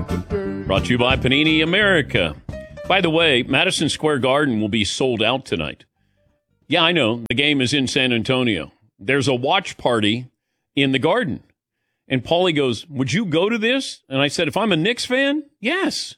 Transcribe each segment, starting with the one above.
Brought to you by Panini America. By the way, Madison Square Garden will be sold out tonight. Yeah, I know. The game is in San Antonio. There's a watch party in the Garden. And Paulie goes, would you go to this? And I said, if I'm a Knicks fan, yes.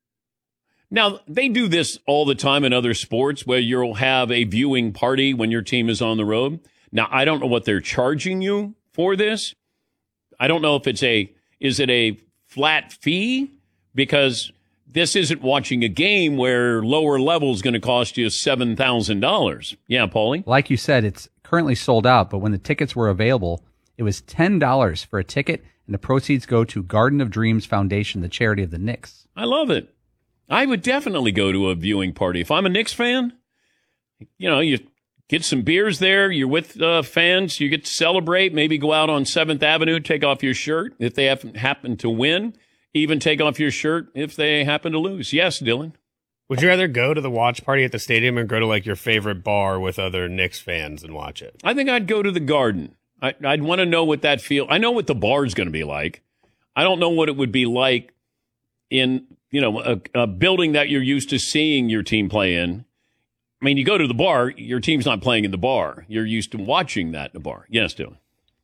Now, they do this all the time in other sports where you'll have a viewing party when your team is on the road. Now, I don't know what they're charging you for this. I don't know if is it a flat fee? Because this isn't watching a game where lower level is going to cost you $7,000. Yeah, Paulie? Like you said, it's currently sold out, but when the tickets were available, it was $10 for a ticket, and the proceeds go to Garden of Dreams Foundation, the charity of the Knicks. I love it. I would definitely go to a viewing party. If I'm a Knicks fan, you get some beers there. You're with fans. You get to celebrate, maybe go out on 7th Avenue, take off your shirt if they happen to win. Even take off your shirt if they happen to lose. Yes, Dylan. Would you rather go to the watch party at the stadium or go to like your favorite bar with other Knicks fans and watch it? I think I'd go to the Garden. I'd want to know what that feels. I know what the bar is going to be like. I don't know what it would be like in a building that you're used to seeing your team play in. I mean, you go to the bar, your team's not playing in the bar. You're used to watching that in the bar. Yes, Dylan.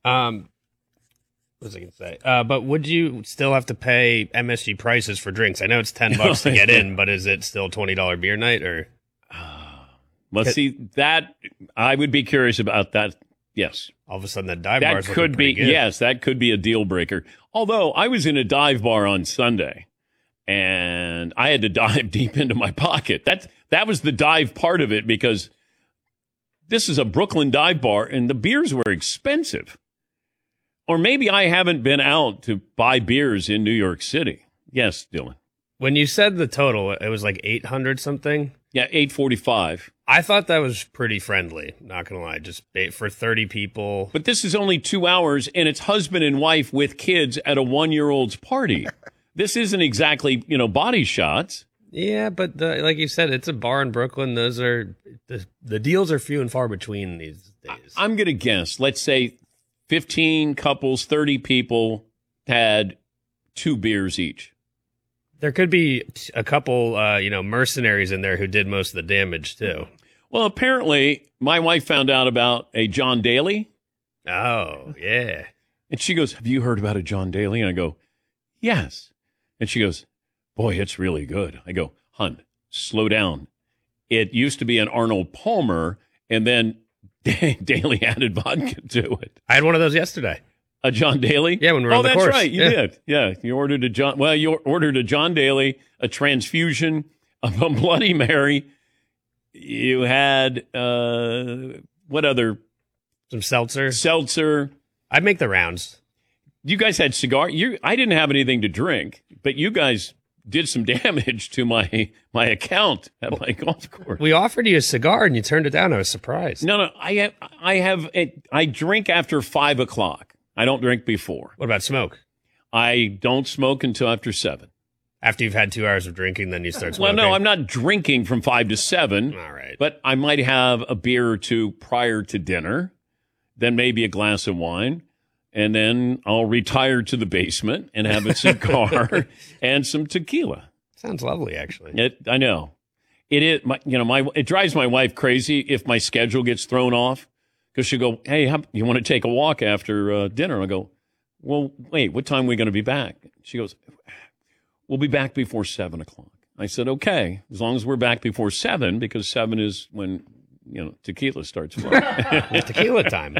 What was I going to say? But would you still have to pay MSG prices for drinks? I know it's $10 to get in, but is it still $20 beer night or? Let's see that. I would be curious about that. Yes. All of a sudden, the dive bar could be good. Yes, that could be a deal breaker. Although I was in a dive bar on Sunday, and I had to dive deep into my pocket. That was the dive part of it because this is a Brooklyn dive bar, and the beers were expensive. Or maybe I haven't been out to buy beers in New York City. Yes, Dylan. When you said the total, it was like 800 something? Yeah, 845. I thought that was pretty friendly, not going to lie, just for 30 people. But this is only 2 hours, and it's husband and wife with kids at a 1-year-old's party. This isn't exactly, body shots. Yeah, but like you said, it's a bar in Brooklyn. Those are the deals are few and far between these days. I'm going to guess, let's say 15 couples, 30 people had 2 beers each. There could be a couple, mercenaries in there who did most of the damage, too. Well, apparently, my wife found out about a John Daly. Oh, yeah. And she goes, have you heard about a John Daly? And I go, yes. And she goes, boy, it's really good. I go, hun, slow down. It used to be an Arnold Palmer, and then Daly added vodka to it. I had one of those yesterday. A John Daly? Yeah, when we were on the course. Oh, that's right. You did. Yeah, you ordered a John Daly, a transfusion, a Bloody Mary. You had what other? Some seltzer. Seltzer. I'd make the rounds. You guys had cigar. I didn't have anything to drink, but you guys did some damage to my account at my golf course. We offered you a cigar and you turned it down. I was surprised. No. I drink after 5 o'clock. I don't drink before. What about smoke? I don't smoke until after 7. After you've had 2 hours of drinking, then you start smoking? Well, no, I'm not drinking from 5 to 7. All right. But I might have a beer or two prior to dinner, then maybe a glass of wine, and then I'll retire to the basement and have a cigar and some tequila. Sounds lovely, actually. I know. It is. It drives my wife crazy if my schedule gets thrown off. Because she'll go, hey, you want to take a walk after dinner? I go, well, wait, what time are we going to be back? She goes, we'll be back before 7 o'clock. I said, okay, as long as we're back before 7, because 7 is when, tequila starts flowing. Tequila time.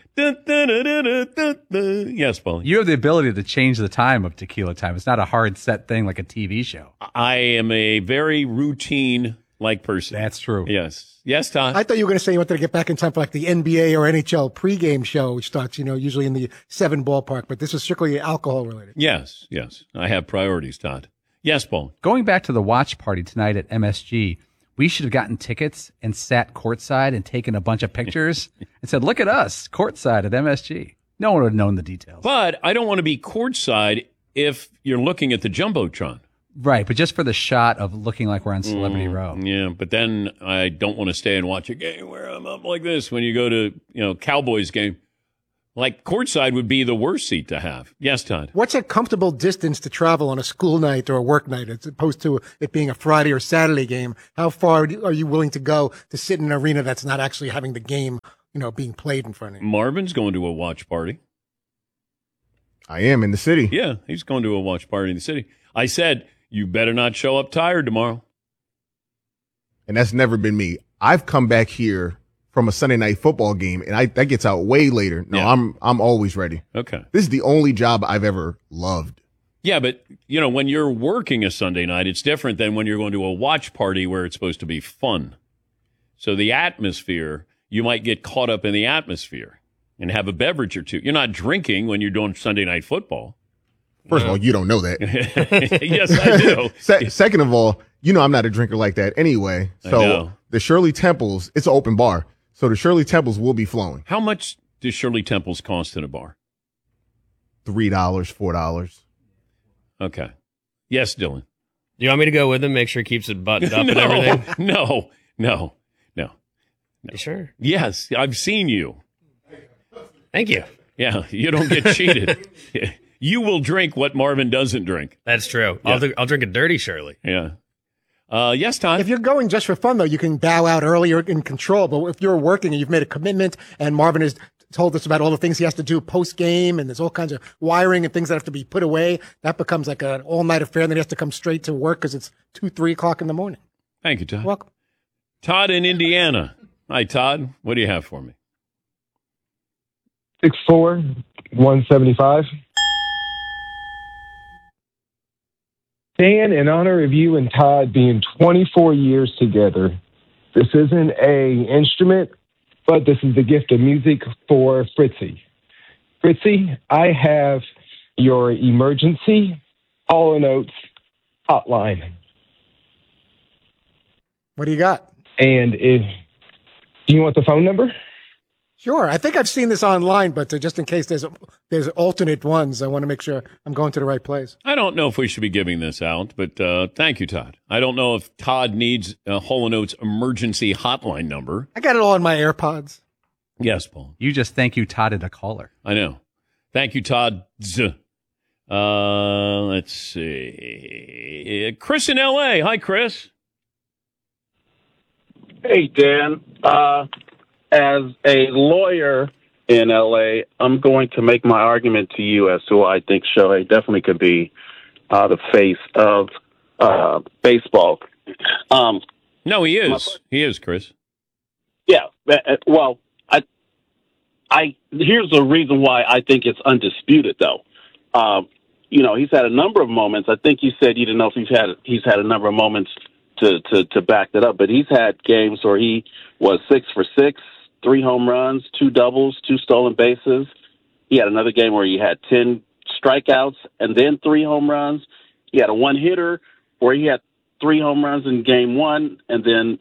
Yes, Paul. You have the ability to change the time of tequila time. It's not a hard set thing like a TV show. I am a very routine-like person. That's true. Yes. Yes, Todd. I thought you were going to say you wanted to get back in time for like the NBA or NHL pregame show, which starts, usually in the 7 ballpark, but this is strictly alcohol related. Yes. I have priorities, Todd. Yes, Paul. Going back to the watch party tonight at MSG, we should have gotten tickets and sat courtside and taken a bunch of pictures and said, look at us, courtside at MSG. No one would have known the details. But I don't want to be courtside if you're looking at the Jumbotron. Right, but just for the shot of looking like we're on Celebrity Row. Yeah, but then I don't want to stay and watch a game where I'm up like this when you go to, Cowboys game. Like courtside would be the worst seat to have. Yes, Todd. What's a comfortable distance to travel on a school night or a work night as opposed to it being a Friday or Saturday game? How far are you willing to go to sit in an arena that's not actually having the game, being played in front of you? Marvin's going to a watch party. I am in the city. Yeah, he's going to a watch party in the city. I said, you better not show up tired tomorrow. And that's never been me. I've come back here from a Sunday night football game, and that gets out way later. No, Yeah. I'm always ready. Okay. This is the only job I've ever loved. Yeah, but, when you're working a Sunday night, it's different than when you're going to a watch party where it's supposed to be fun. So the atmosphere, you might get caught up in the atmosphere and have a beverage or two. You're not drinking when you're doing Sunday night football. First of all, you don't know that. Yes, I do. Second of all, I'm not a drinker like that anyway. I So know. the Shirley Temples, it's an open bar. So the Shirley Temples will be flowing. How much does Shirley Temples cost in a bar? $3, $4. Okay. Yes, Dylan. Do you want me to go with him? Make sure he keeps it buttoned up and everything. No. You sure? Yes, I've seen you. Thank you. Yeah, you don't get cheated. You will drink what Marvin doesn't drink. That's true. Yeah. I'll drink a dirty Shirley. Yeah. Yes, Todd. If you're going just for fun, though, you can bow out earlier in control. But if you're working and you've made a commitment and Marvin has told us about all the things he has to do post game and there's all kinds of wiring and things that have to be put away, that becomes like an all night affair. And then he has to come straight to work because it's 2, 3 o'clock in the morning. Thank you, Todd. Welcome. Todd in Indiana. Hi, Todd. What do you have for me? 6'4", 175. Dan, in honor of you and Todd being 24 years together, this isn't a instrument, but this is the gift of music for Fritzy. Fritzy, I have your emergency Hall & Oates hotline. What do you got? And do you want the phone number? Sure. I think I've seen this online, but just in case there's alternate ones, I want to make sure I'm going to the right place. I don't know if we should be giving this out, but thank you, Todd. I don't know if Todd needs a Hall & Oates emergency hotline number. I got it all in my AirPods. Yes, Paul. You just thank you, Todd, a caller. I know. Thank you, Todd. Let's see. Chris in L.A. Hi, Chris. Hey, Dan. As a lawyer in L.A., I'm going to make my argument to you as to why I think Shohei definitely could be the face of baseball. No, he is. He is, Chris. Yeah. Well, I here's the reason why I think it's undisputed, though. He's had a number of moments. I think you said you didn't know if he's had a number of moments to back that up, but he's had games where he was 6 for 6. 3 home runs, 2 doubles, 2 stolen bases. He had another game where he had 10 strikeouts and then 3 home runs. He had a one-hitter where he had 3 home runs in game 1 and then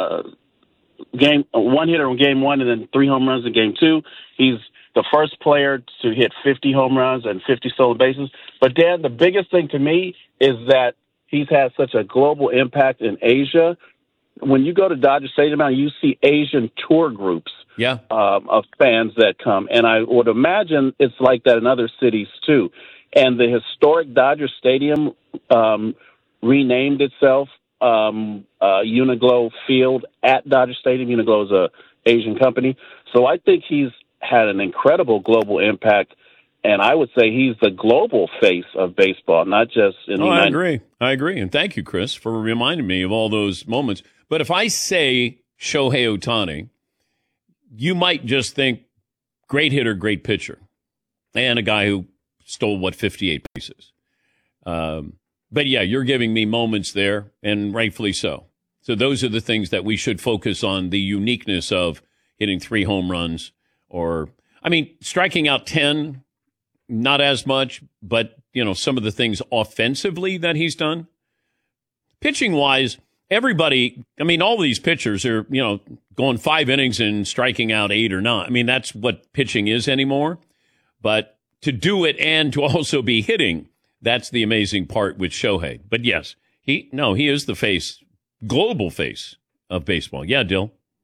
one hitter in game 1 and then 3 home runs in game 2. He's the first player to hit 50 home runs and 50 stolen bases. But, Dan, the biggest thing to me is that he's had such a global impact in Asia. When you go to Dodger Stadium now, you see Asian tour groups of fans that come. And I would imagine it's like that in other cities, too. And the historic Dodger Stadium renamed itself Uniqlo Field at Dodger Stadium. Uniqlo is an Asian company. So I think he's had an incredible global impact. And I would say he's the global face of baseball, not just in the United States. I agree. And thank you, Chris, for reminding me of all those moments. But if I say Shohei Ohtani, you might just think great hitter, great pitcher, and a guy who stole, 58 bases. But, yeah, you're giving me moments there, and rightfully so. So those are the things that we should focus on, the uniqueness of hitting 3 home runs striking out 10, not as much, but, some of the things offensively that he's done. Pitching-wise, everybody, all these pitchers are, going 5 innings and striking out 8 or 9. That's what pitching is anymore. But to do it and to also be hitting, that's the amazing part with Shohei. But yes, he is the face, global face of baseball. Yeah, Dill.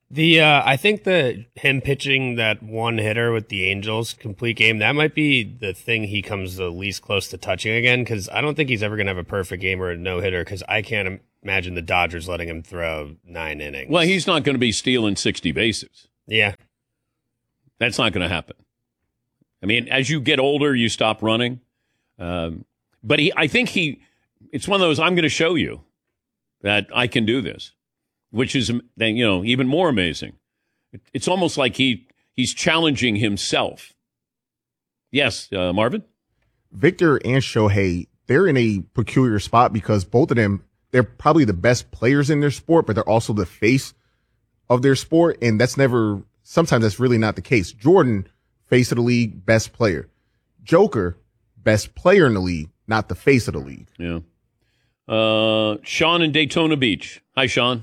I think that him pitching that one hitter with the Angels complete game, that might be the thing he comes the least close to touching again, because I don't think he's ever going to have a perfect game or a no hitter, because I can't imagine the Dodgers letting him throw 9 innings. Well, he's not going to be stealing 60 bases. Yeah. That's not going to happen. I mean, as you get older, you stop running. But I think it's one of those, I'm going to show you that I can do this, which is, even more amazing. It's almost like he's challenging himself. Yes, Marvin? Victor and Shohei, they're in a peculiar spot because both of them, they're probably the best players in their sport, but they're also the face of their sport. And sometimes that's really not the case. Jordan, face of the league, best player. Joker, best player in the league, not the face of the league. Yeah. Sean in Daytona Beach. Hi, Sean.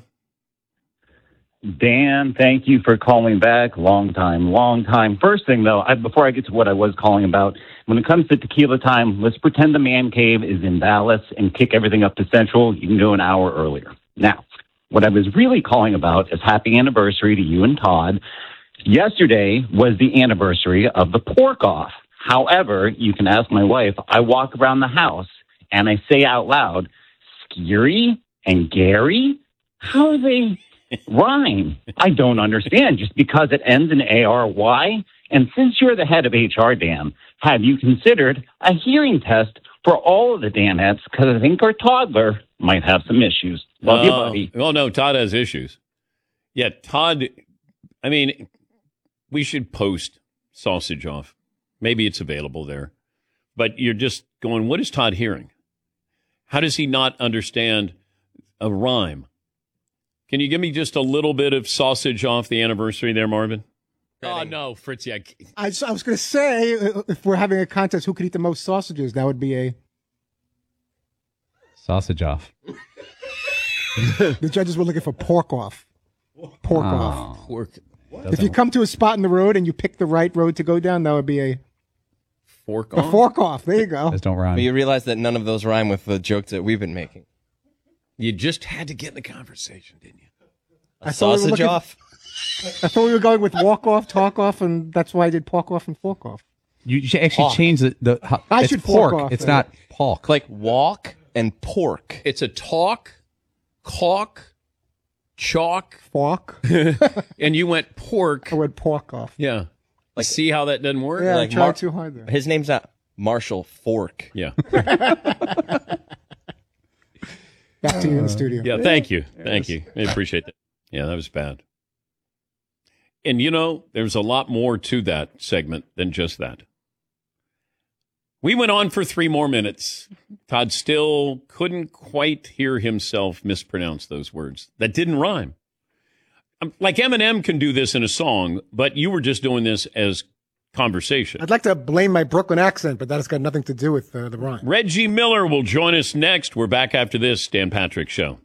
Dan, thank you for calling back. Long time. First thing, though, before I get to what I was calling about, when it comes to tequila time, let's pretend the man cave is in Dallas and kick everything up to Central. You can go an hour earlier. Now, what I was really calling about is happy anniversary to you and Todd. Yesterday was the anniversary of the pork off. However, you can ask my wife, I walk around the house and I say out loud, Scary and Gary? How do they rhyme? I don't understand. Just because it ends in ARY? And since you're the head of HR, Dan, have you considered a hearing test for all of the Danettes? Because I think our toddler might have some issues. Love you, buddy. Well, no, Todd has issues. Yeah, Todd, we should post Sausage Off. Maybe it's available there. But you're just going, what is Todd hearing? How does he not understand a rhyme? Can you give me just a little bit of Sausage Off the anniversary there, Marvin? Oh, no, Fritzy. I was going to say, if we're having a contest, who could eat the most sausages, that would be a... Sausage Off. The judges were looking for pork off. Pork off. Pork. If you come to a spot in the road and you pick the right road to go down, that would be a fork off. A fork off. There you go. Those don't rhyme. But you realize that none of those rhyme with the jokes that we've been making. You just had to get in the conversation, didn't you? A sausage off. I thought we were going with walk off, talk off, and that's why I did pork off and fork off. You should actually change the I it's should pork. fork off. It's not pork. Like walk and pork. It's a talk, caulk, chalk, fork, and you went pork. I went pork off. Yeah. Like, see how that doesn't work? Yeah, like I tried too hard there. His name's not Marshall Fork. Yeah. Back to you in the studio. Yeah, thank you. Thank you. I appreciate that. Yeah, that was bad. And, there's a lot more to that segment than just that. We went on for 3 more minutes. Todd still couldn't quite hear himself mispronounce those words. That didn't rhyme. Like Eminem can do this in a song, but you were just doing this as conversation. I'd like to blame my Brooklyn accent, but that has got nothing to do with the rhyme. Reggie Miller will join us next. We're back after this Dan Patrick Show.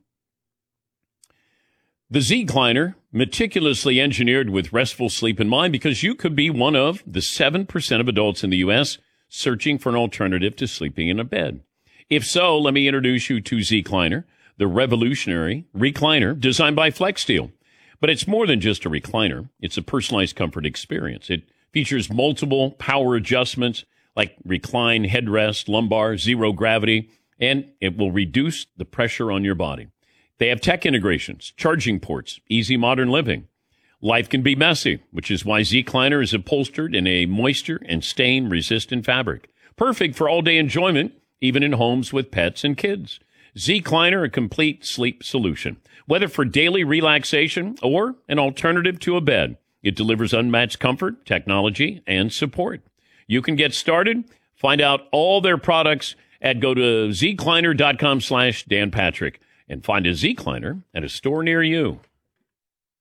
The Z-Kleiner, meticulously engineered with restful sleep in mind, because you could be one of the 7% of adults in the U.S. searching for an alternative to sleeping in a bed. If so, let me introduce you to Z-Kleiner, the revolutionary recliner designed by FlexSteel. But it's more than just a recliner. It's a personalized comfort experience. It features multiple power adjustments like recline, headrest, lumbar, zero gravity, and it will reduce the pressure on your body. They have tech integrations, charging ports, easy modern living. Life can be messy, which is why Z-Kleiner is upholstered in a moisture and stain-resistant fabric. Perfect for all-day enjoyment, even in homes with pets and kids. Z-Kleiner, a complete sleep solution. Whether for daily relaxation or an alternative to a bed, it delivers unmatched comfort, technology, and support. You can get started. Find out all their products go to zkleiner.com/Dan Patrick and find a Z-Kleiner at a store near you.